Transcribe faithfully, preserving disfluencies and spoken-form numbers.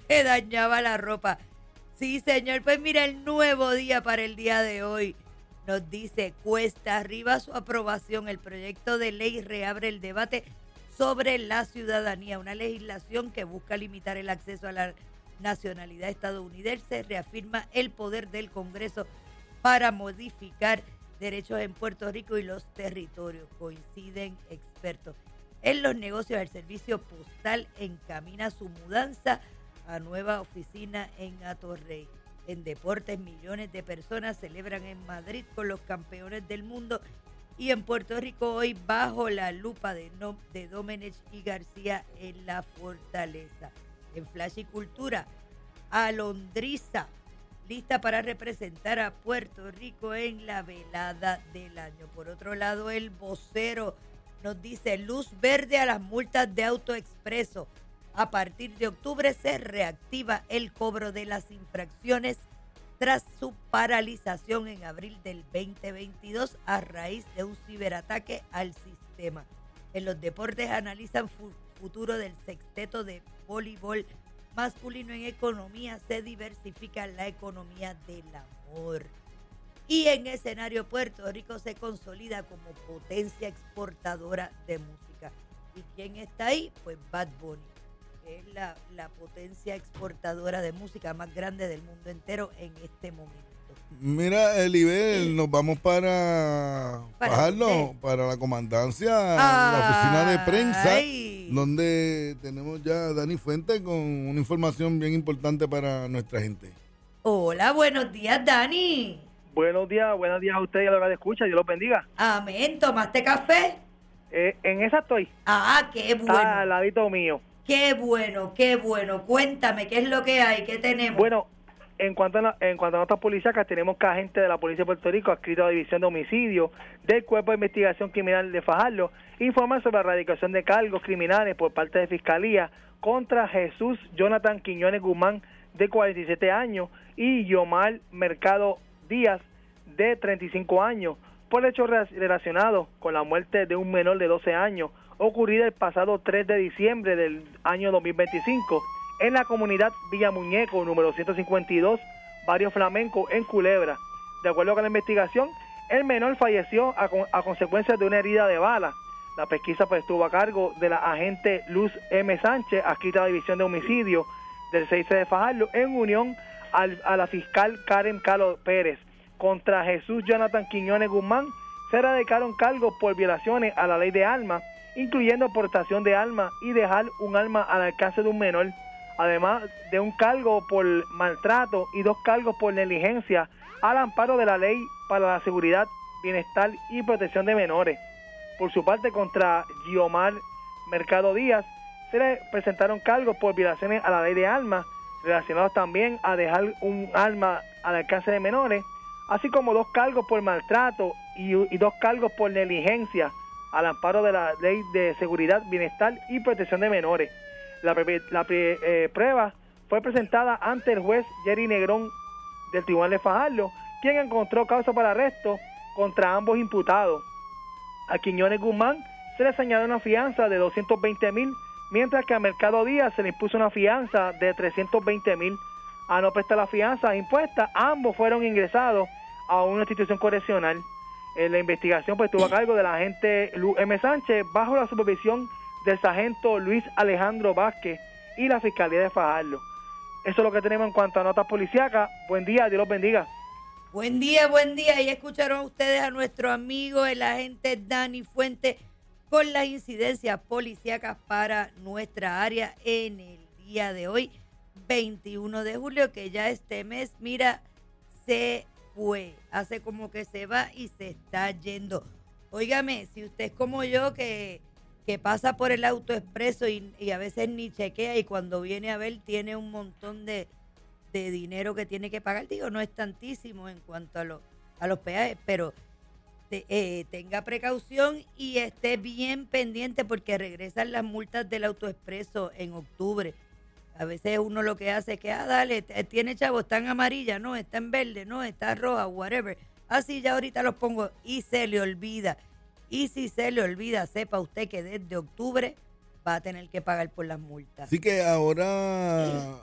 que dañaba la ropa. Sí, señor. Pues mira, el nuevo día para el día de hoy nos dice, cuesta arriba su aprobación. El proyecto de ley reabre el debate sobre la ciudadanía, una legislación que busca limitar el acceso a la nacionalidad estadounidense, reafirma el poder del Congreso para modificar derechos en Puerto Rico y los territorios. Coinciden expertos. En los negocios, el servicio postal encamina su mudanza a nueva oficina en Atorrey. En deportes, millones de personas celebran en Madrid con los campeones del mundo, y en Puerto Rico hoy bajo la lupa de, no, de Domenech y García en la Fortaleza. En Flash y Cultura, Alondriza, lista para representar a Puerto Rico en la velada del año. Por otro lado, el vocero nos dice, luz verde a las multas de AutoExpreso. A partir de octubre se reactiva el cobro de las infracciones tras su paralización en abril del veinte veintidós a raíz de un ciberataque al sistema. En los deportes analizan fu- futuro del sexteto de voleibol masculino. En economía se diversifica la economía del amor. Y en escenario, Puerto Rico se consolida como potencia exportadora de música. ¿Y quién está ahí? Pues Bad Bunny, que es la, la potencia exportadora de música más grande del mundo entero en este momento. Mira, Elibel, sí. Nos vamos para ¿Para Fajardo, dónde? para la comandancia, la oficina de prensa, Ay. donde tenemos ya a Dani Fuentes con una información bien importante para nuestra gente. Hola, buenos días, Dani. Buenos días, buenos días a ustedes y a la que escucha, Dios los bendiga. Amén, ¿tomaste café? Eh, en esa estoy. Ah, qué bueno. Está al ladito mío. Qué bueno, qué bueno. Cuéntame, ¿qué es lo que hay? ¿Qué tenemos? Bueno, en cuanto a, la, en cuanto a notas policíacas, tenemos que agentes de la Policía de Puerto Rico, adscritos a la División de Homicidio del Cuerpo de Investigación Criminal de Fajardo, informan sobre la erradicación de cargos criminales por parte de Fiscalía contra Jesús Jonathan Quiñones Guzmán, de cuarenta y siete años, y Yomar Mercado Díaz, de treinta y cinco años, por hechos relacionados con la muerte de un menor de doce años, ocurrida el pasado tres de diciembre del año dos mil veinticinco, en la comunidad Villa Muñeco, número ciento cincuenta y dos, Barrio Flamenco, en Culebra. De acuerdo con la investigación, el menor falleció a, a consecuencia de una herida de bala. La pesquisa pues, estuvo a cargo de la agente Luz M. Sánchez, adscrita a la División de Homicidio del seis C de Fajardo, en unión al, a la fiscal Karen Calo Pérez. Contra Jesús Jonathan Quiñones Guzmán se radicaron cargos por violaciones a la ley de armas, incluyendo portación de armas y dejar un arma al alcance de un menor, además de un cargo por maltrato y dos cargos por negligencia al amparo de la ley para la seguridad, bienestar y protección de menores. Por su parte, contra Giomar Mercado Díaz se le presentaron cargos por violaciones a la ley de armas, relacionados también a dejar un arma al alcance de menores, así como dos cargos por maltrato y, y dos cargos por negligencia al amparo de la Ley de Seguridad, Bienestar y Protección de Menores. La, la eh, prueba fue presentada ante el juez Jerry Negrón del Tribunal de Fajardo, quien encontró causa para arresto contra ambos imputados. A Quiñones Guzmán se le señaló una fianza de doscientos veinte mil, mientras que a Mercado Díaz se le impuso una fianza de trescientos veinte mil. A no prestar la fianza impuesta, ambos fueron ingresados a una institución correccional. En la investigación pues estuvo a cargo del agente Luz M. Sánchez bajo la supervisión del sargento Luis Alejandro Vázquez y la Fiscalía de Fajardo. Eso es lo que tenemos en cuanto a notas policíacas. Buen día, Dios los bendiga. Buen día, buen día. Y escucharon ustedes a nuestro amigo el agente Dani Fuentes con las incidencias policíacas para nuestra área en el día de hoy, veintiuno de julio, que ya este mes, mira, se fue, hace como que se va y se está yendo. Óigame, si usted es como yo que, que pasa por el AutoExpreso y, y a veces ni chequea y cuando viene a ver tiene un montón de, de dinero que tiene que pagar, digo, no es tantísimo en cuanto a, lo, a los peajes, pero te, eh, tenga precaución y esté bien pendiente porque regresan las multas del AutoExpreso en octubre. A veces uno lo que hace es que, ah, dale, tiene chavo, está en amarilla, no, está en verde, no, está roja, whatever. Así ya ahorita los pongo y se le olvida. Y si se le olvida, sepa usted que desde octubre va a tener que pagar por las multas. Así que ahora